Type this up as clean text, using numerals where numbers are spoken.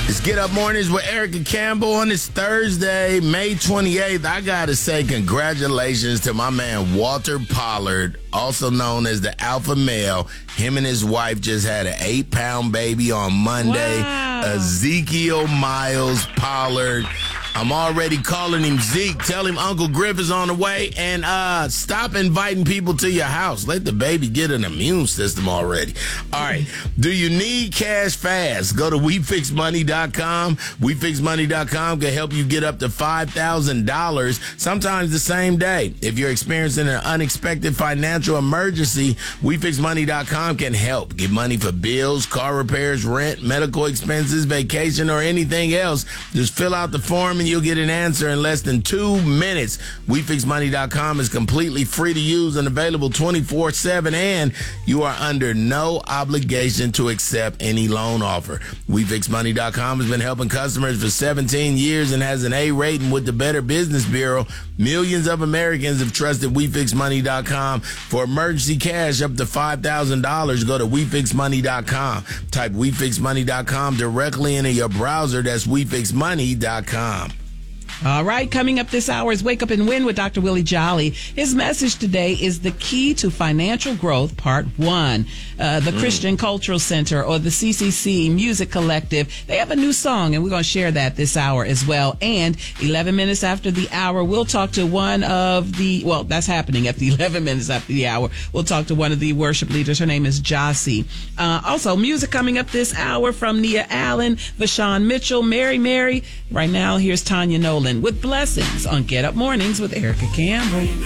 It's Get Up Mornings with Erica Campbell on this Thursday, May 28th. I got to say congratulations to my man Walter Pollard, also known as the Alpha Male. Him and his wife just had an 8-pound baby on Monday. Wow. Ezekiel Miles Pollard. I'm already calling him Zeke. Tell him Uncle Griff is on the way. And stop inviting people to your house. Let the baby get an immune system already. All right. Do you need cash fast? Go to WeFixMoney.com. WeFixMoney.com can help you get up to $5,000, sometimes the same day. If you're experiencing an unexpected financial emergency, WeFixMoney.com can help. Get money for bills, car repairs, rent, medical expenses, vacation, or anything else. Just fill out the form and you'll get an answer in less than 2 minutes. WeFixMoney.com is completely free to use and available 24/7, and you are under no obligation to accept any loan offer. WeFixMoney.com has been helping customers for 17 years and has an A rating with the Better Business Bureau. Millions of Americans have trusted WeFixMoney.com for emergency cash up to $5,000. Go to WeFixMoney.com. Type WeFixMoney.com directly into your browser. That's WeFixMoney.com. All right, coming up this hour is Wake Up and Win with Dr. Willie Jolly. His message today is the key to financial growth, part 1. The Christian Cultural Center, or the CCC Music Collective, they have a new song, and we're going to share that this hour as well. And 11 minutes after the hour, we'll talk to one of the, well, that's happening at the 11 minutes after the hour. We'll talk to one of the worship leaders. Her name is Jossie. Also, music coming up this hour from Nia Allen, Vashawn Mitchell, Mary. Right now, here's Tanya Nolan with Blessings on Get Up Mornings with Erica Campbell.